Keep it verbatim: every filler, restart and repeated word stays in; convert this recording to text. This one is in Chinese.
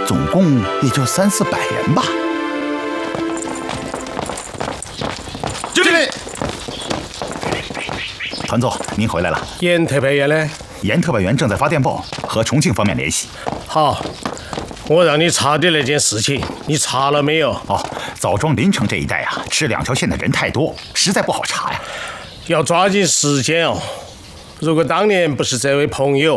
总共也就三四百人吧。 经理， 团总，您回来了。 严特派员呢？ 严特派员正在发电报和重庆方面联系。 好，我让你查的那件事情，你查了没有？ 哦，枣庄临城这一带啊，吃两条线的人太多，实在不好查呀。 要抓紧时间哦。如果当年不是这位朋友，